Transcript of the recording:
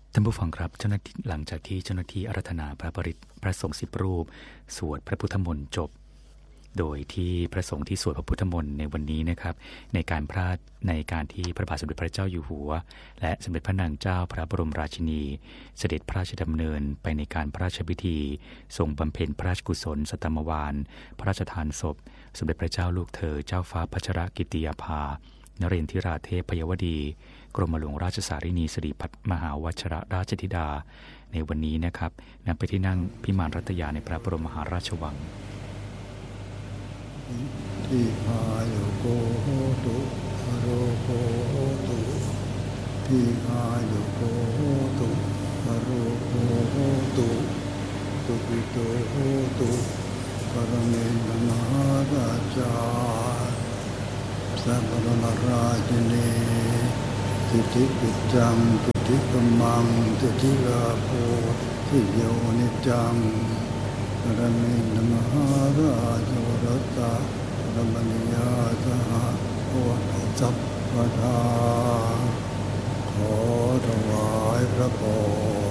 ท่านผู้ฟังครับเจ้าหน้าที่หลังจากที่เจ้าหน้าที่อาราธนาพระปริตรพระสงฆ์10 รูปสวดพระพุทธมนต์จบโดยที่พระสงฆ์ที่สวดพระพุทธมนต์ในวันนี้นะครับในการที่พระบาทสมเด็จพระเจ้าอยู่หัวและสมเด็จพระนางเจ้าพระบรมราชินีเสด็จพระราชดำเนินไปในการพระราชพิธีทรงบำเพ็ญพระราชกุศลสัตมวาลพระราชทานศพสมเด็จพระเจ้าลูกเธอเจ้าฟ้าพัชรกิติยาภานเรนทิราเทพยวดีกรมหลวงราชสารินีสิริพัฒมหาวชรราชธิดาในวันนี้นะครับนำไปที่นั่งพิมานรัตยาในพระบรมมหาราชวังทิพายโกโหตุโรโกโหตุทิพายโกโหตุโรโกโหตุตุปิโตโหตุปรเมนทมหาราชาสัพพะมราชินีสิทธิปิจังสิทธิกมังสิทธิลาโภสิโยนิจังปรเมนทมหาราชวรตาปรมณียาสหะโอสัพพทาขอถวายพระพร